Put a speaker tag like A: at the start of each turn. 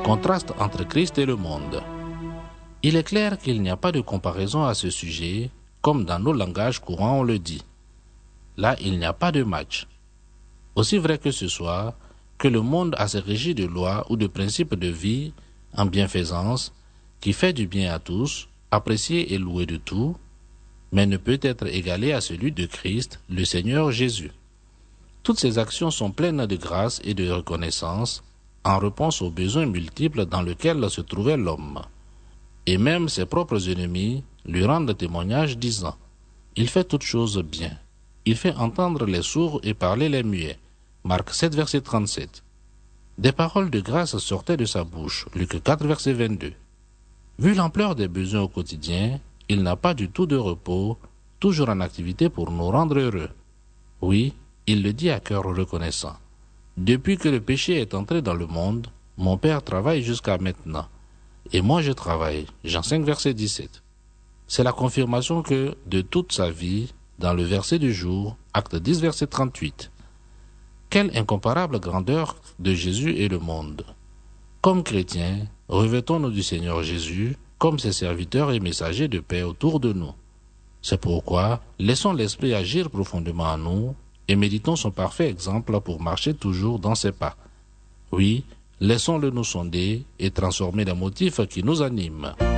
A: Contraste entre Christ et le monde. Il est clair qu'il n'y a pas de comparaison à ce sujet, comme dans nos langages courants on le dit. Là, il n'y a pas de match. Aussi vrai que ce soit, que le monde a ses régis de lois ou de principes de vie en bienfaisance, qui fait du bien à tous, apprécié et loué de tout, mais ne peut être égalé à celui de Christ, le Seigneur Jésus. Toutes ces actions sont pleines de grâce et de reconnaissance, en réponse aux besoins multiples dans lesquels se trouvait l'homme. Et même ses propres ennemis lui rendent témoignage disant « Il fait toutes choses bien. Il fait entendre les sourds et parler les muets. » Marc 7, verset 37. Des paroles de grâce sortaient de sa bouche. Luc 4, verset 22. Vu l'ampleur des besoins au quotidien, il n'a pas du tout de repos, toujours en activité pour nous rendre heureux. Oui, il le dit à cœur reconnaissant. Depuis que le péché est entré dans le monde, mon Père travaille jusqu'à maintenant. Et moi je travaille. Jean 5, verset 17. C'est la confirmation que, de toute sa vie, dans le verset du jour, acte 10, verset 38. Quelle incomparable grandeur de Jésus et le monde. Comme chrétiens, revêtons-nous du Seigneur Jésus comme ses serviteurs et messagers de paix autour de nous. C'est pourquoi, laissons l'Esprit agir profondément en nous et méditons son parfait exemple pour marcher toujours dans ses pas. Oui, laissons-le nous sonder et transformer les motifs qui nous animent.